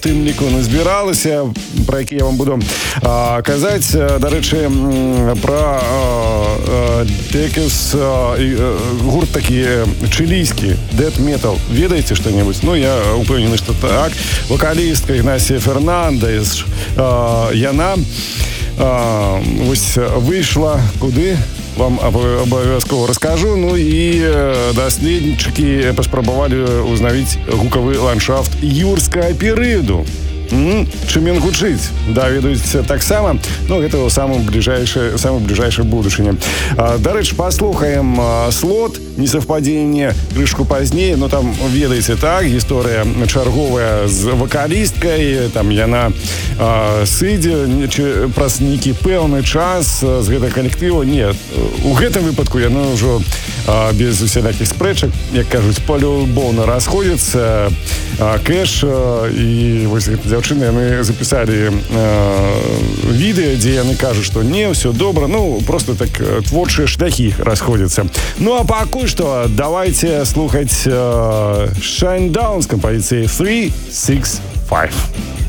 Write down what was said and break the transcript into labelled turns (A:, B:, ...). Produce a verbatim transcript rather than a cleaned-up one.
A: тым ліку назбіралася, про які я вам буду а, казаць. Дарэчы, про Декес, гурт такі чылійскі, дэт метал. Ведаеце што-небудзь? Ну, я упэўнены, што так. Вокалістка Ігнасія Фернандес, а, яна а, вось выйшла куды? Вам абавязкова раскажу. Ну і даследчыкі паспрабавалі ўзнавіць гукавы ландшафт юрскага перыяду. Mm, чым ён гучыць, даведаюць таксама. Ну, гэта ў самым бліжэйшай, самым бліжэйшай будучыні. Дарэчы, паслухаем слот, несовпадение, крышку пазней, но там, ведаеце, так, гісторыя чарговая з вакалісткай, там яна а, сыдзе праз нейкі пэўны час з гэтага калектыву. Не, у гэтым выпадку яна ўжо а, без усялякіх спрэчак, як кажуць, полюбоўна расходзіцца. А, кэш а, і вось гэта дзяўчыны, яны запісалі э, відэа, дзе яны кажуць, што не, ўсё добра, ну, просто так творчыя шляхі расходзяцца. Ну, а пакуль што давайте слухаць э, Shinedown з кампазіцыяй три, шесть, пять.